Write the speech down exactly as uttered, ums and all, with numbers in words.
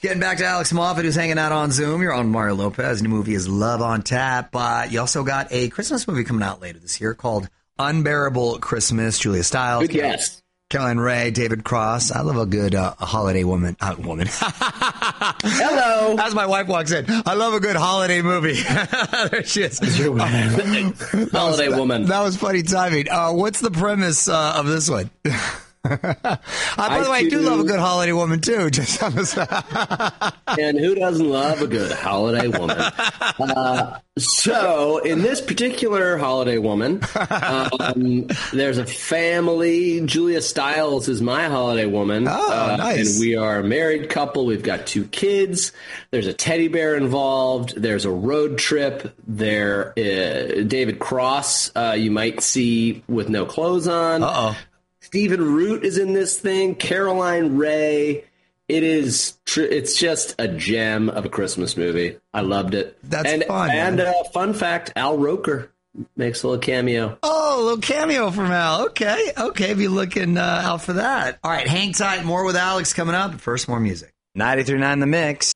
Getting back to Alex Moffat, who's hanging out on Zoom. You're on Mario Lopez. New movie is Love on Tap. But you also got a Christmas movie coming out later this year called Unbearable Christmas. Julia Stiles. Good guess. Caroline Ray, David Cross. I love a good uh, holiday woman. Uh, woman. Hello. As my wife walks in, I love a good holiday movie. There she is. Holiday was, woman. That, that was funny timing. Uh, what's the premise uh, of this one? uh, by I the way, I do do- love a good holiday woman too. Just on the side. And who doesn't love a good holiday woman? Uh, so, in this particular holiday woman, um, there's a family. Julia Stiles is my holiday woman. Oh, uh, nice. And we are a married couple. We've got two kids. There's a teddy bear involved. There's a road trip. There, uh, David Cross, uh, you might see with no clothes on. Uh-oh. Stephen Root is in this thing. Caroline Ray. It is. Tr- it's just a gem of a Christmas movie. I loved it. That's and, fun, And man. uh, fun fact: Al Roker makes a little cameo. Oh, a little cameo from Al. Okay, okay. Be looking uh, out for that. All right, hang tight. More with Alex coming up. But first, more music. ninety-three point nine The Mix.